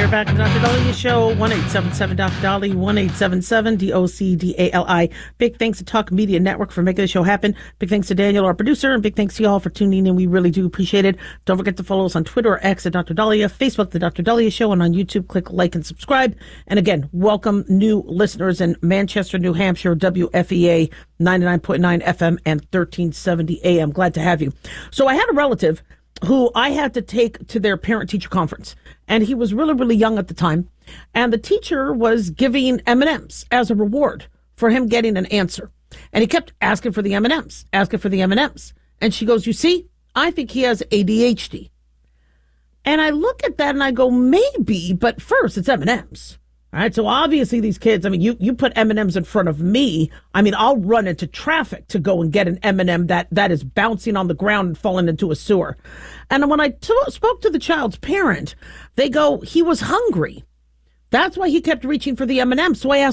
We're back to the Dr. Dahlia Show, 1-877 Dr. Dolly, 1-877-DOCDALI. Big thanks to Talk Media Network for making the show happen. Big thanks to Daniel, our producer, and big thanks to y'all for tuning in. We really do appreciate it. Don't forget to follow us on Twitter or X at Dr. Dahlia, Facebook, The Dr. Dahlia Show, and on YouTube, click like and subscribe. And again, welcome new listeners in Manchester, New Hampshire, WFEA 99.9 FM and 1370 AM. Glad to have you. So I had a relative who I had to take to their parent-teacher conference. And he was really, really young at the time. And the teacher was giving M&Ms as a reward for him getting an answer. And he kept asking for the M&Ms, asking for the M&Ms. And she goes, you see, I think he has ADHD. And I look at that and I go, maybe, but first it's M&Ms. All right, so obviously these kids, I mean, you put M&Ms in front of me, I mean, I'll run into traffic to go and get an M&M that is bouncing on the ground and falling into a sewer. And when I spoke to the child's parent, they go, he was hungry. That's why he kept reaching for the M&M. So I asked,